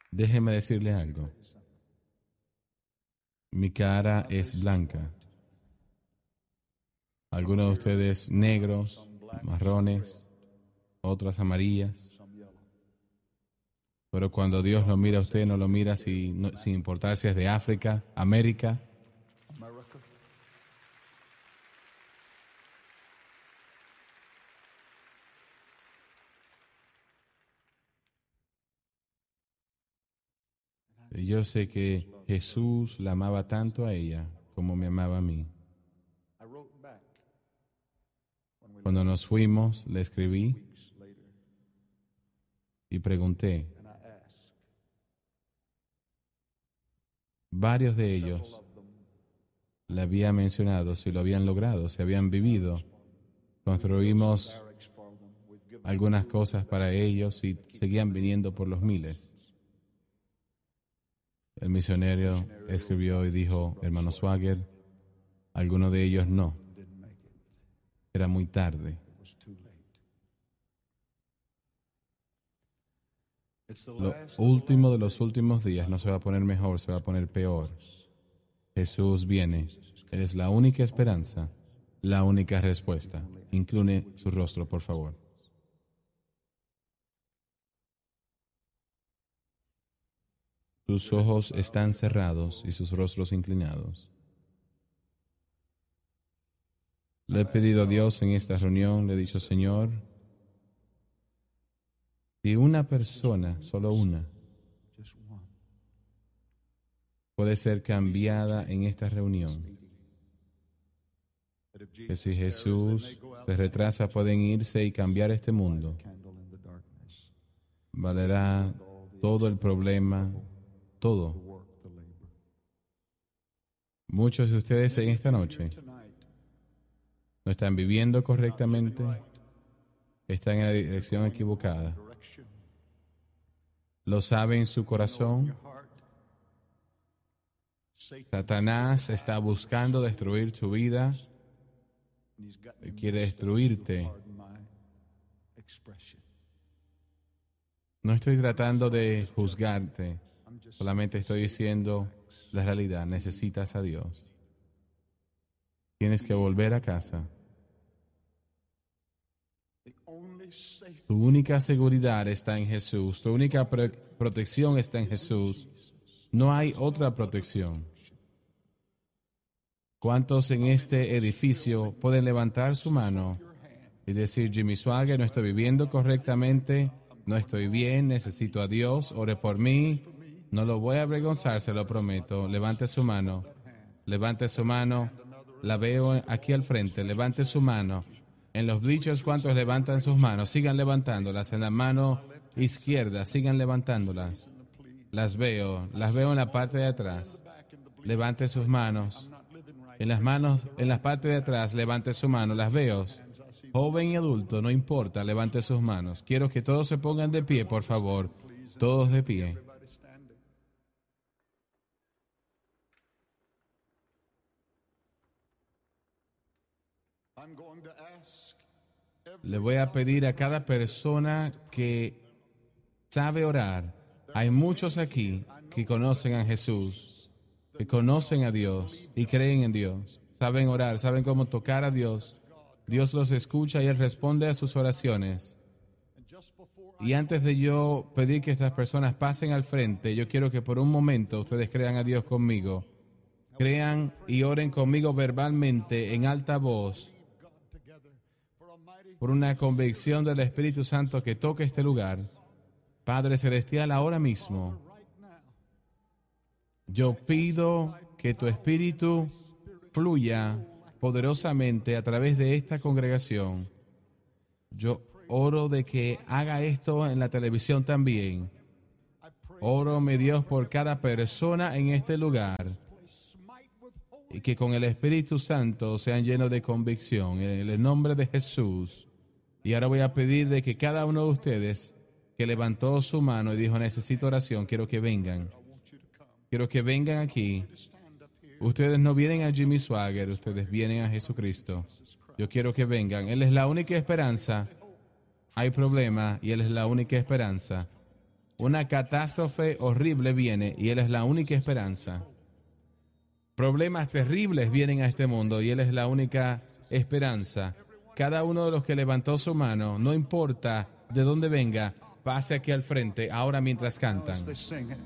Déjeme decirle algo. Mi cara es blanca. Algunos de ustedes negros, marrones, otras amarillas. Pero cuando Dios lo mira a usted, no lo mira sin importar si es de África, América. Y yo sé que Jesús la amaba tanto a ella como me amaba a mí. Cuando nos fuimos, le escribí y pregunté. Varios de ellos le había mencionado si lo habían logrado, si habían vivido. Construimos algunas cosas para ellos y seguían viniendo por los miles. El misionero escribió y dijo, hermano Swagger, algunos de ellos no. Era muy tarde. Lo último de los últimos días no se va a poner mejor, se va a poner peor. Jesús viene. Él es la única esperanza, la única respuesta. Incline su rostro, por favor. Sus ojos están cerrados y sus rostros inclinados. Le he pedido a Dios en esta reunión, le he dicho, Señor, si una persona, solo una, puede ser cambiada en esta reunión, que si Jesús se retrasa, pueden irse y cambiar este mundo, valerá todo el problema, todo. Muchos de ustedes en esta noche no están viviendo correctamente, están en la dirección equivocada. Lo sabe en su corazón. Satanás está buscando destruir tu vida. Quiere destruirte. No estoy tratando de juzgarte. Solamente estoy diciendo la realidad. Necesitas a Dios. Tienes que volver a casa. Tu única seguridad está en Jesús. Tu única protección está en Jesús. No hay otra protección. ¿Cuántos en este edificio pueden levantar su mano y decir, Jimmy Swagger, no estoy viviendo correctamente, no estoy bien, necesito a Dios, ore por mí, no lo voy a avergonzar, se lo prometo. Levante su mano, la veo aquí al frente, levante su mano. En los bleachers, ¿cuántos levantan sus manos? Sigan levantándolas. En la mano izquierda, sigan levantándolas. Las veo en la parte de atrás. Levante sus manos. En la parte de atrás, levante su mano. Las veo. Joven y adulto, no importa, levante sus manos. Quiero que todos se pongan de pie, por favor. Todos de pie. Le voy a pedir a cada persona que sabe orar. Hay muchos aquí que conocen a Jesús, que conocen a Dios y creen en Dios. Saben orar, saben cómo tocar a Dios. Dios los escucha y Él responde a sus oraciones. Y antes de yo pedir que estas personas pasen al frente, yo quiero que por un momento ustedes crean a Dios conmigo. Crean y oren conmigo verbalmente en alta voz por una convicción del Espíritu Santo que toque este lugar. Padre Celestial, ahora mismo, yo pido que tu Espíritu fluya poderosamente a través de esta congregación. Yo oro de que haga esto en la televisión también. Oro, mi Dios, por cada persona en este lugar y que con el Espíritu Santo sean llenos de convicción en el nombre de Jesús. Y ahora voy a pedir de que cada uno de ustedes que levantó su mano y dijo necesito oración, quiero que vengan. Quiero que vengan aquí. Ustedes no vienen a Jimmy Swagger, ustedes vienen a Jesucristo. Yo quiero que vengan. Él es la única esperanza. Hay problema y Él es la única esperanza. Una catástrofe horrible viene y Él es la única esperanza. Problemas terribles vienen a este mundo y Él es la única esperanza. Cada uno de los que levantó su mano, no importa de dónde venga, pase aquí al frente ahora mientras cantan.